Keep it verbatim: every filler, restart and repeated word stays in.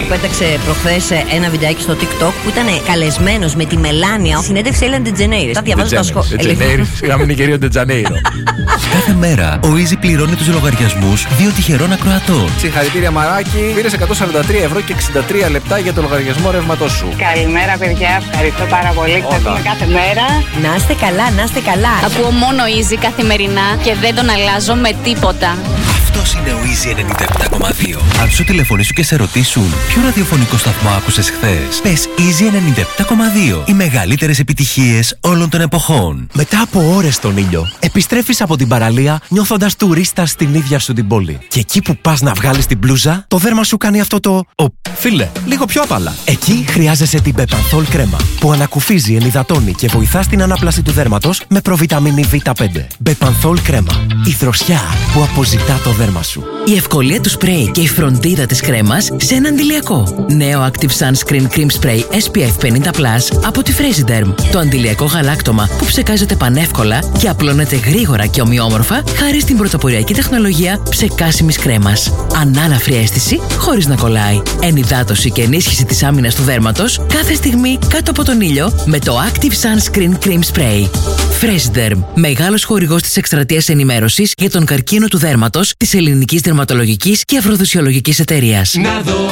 που πέταξε προχθές ένα βιντεάκι στο TikTok που ήταν καλεσμένος με τη Μελάνια. Συνέντευξη Έλεν Ντετζενέιρο. Τα διαβάζω τα σχόλια. Σιγά μην είναι κυρίω Ντετζανέιρο. Κάθε μέρα ο Easy πληρώνει τους λογαριασμούς δύο τυχερών ακροατών. Συγχαρητήρια Μαράκι, πήρες εκατόν σαράντα τρία ευρώ και εξήντα τρία λεπτά για το λογαριασμό ρεύματός σου. Καλημέρα παιδιά, ευχαριστώ πάρα πολύ. Ξέχουμε κάθε μέρα. Να είστε καλά, να είστε καλά. Ακούω μόνο Easy καθημερινά και δεν τον αλλάζω με τίποτα. Αυτός είναι ο Easy ενενήντα επτά κόμμα δύο. Αν σου τηλεφωνήσουν και σε ρωτήσουν ποιο ραδιοφωνικό σταθμό άκουσες χθες, πες Easy ενενήντα επτά κόμμα δύο. Οι μεγαλύτερες επιτυχίες όλων των εποχών. Μετά από ώρες στον ήλιο, επιστρέφεις από την παραλία νιώθοντας τουρίστα στην ίδια σου την πόλη. Και εκεί που πας να βγάλεις την μπλούζα, το δέρμα σου κάνει αυτό το «Ω, φίλε, λίγο πιο απαλά». Εκεί χρειάζεσαι την Bepanthol κρέμα, που ανακουφίζει, ενυδατώνει και βοηθά στην ανάπλαση του δέρματος με προβιταμίνη βι πέντε. Bepanthol κρέμα. Η δροσιά που αποζητά το δέρμα σου. Η ευκολία του σπρέι και η φροντίδα της κρέμας σε ένα αντιλιακό. Νέο Active Sunscreen Cream Spray ες πι εφ πενήντα πλας από τη Fraserderm. Το αντιλιακό γαλάκτωμα που ψεκάζεται πανεύκολα και απλώνεται γρήγορα και ομοιόμορφα χάρη στην πρωτοποριακή τεχνολογία ψεκάσιμης κρέμας. Ανάλαφρη αίσθηση χωρίς να κολλάει. Ενυδάτωση και ενίσχυση της άμυνας του δέρματος κάθε στιγμή κάτω από τον ήλιο με το Active Sunscreen Cream Spray. Fraserderm, μεγάλος χορηγός της εκστρατείας ενημέρωσης για τον καρκίνο του δέρματος της Ελληνικής Δερματολογικής και Αφροδισιολογικής Εταιρείας. Να δω